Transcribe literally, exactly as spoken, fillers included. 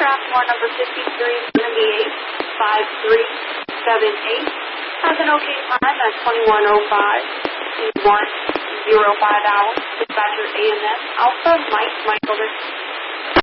Baltimore number fifty-three seventy-eight five three seven eight. Has an okay time at twenty-one oh five, one oh five hours. Dispatcher A M S Alpha Mike Michael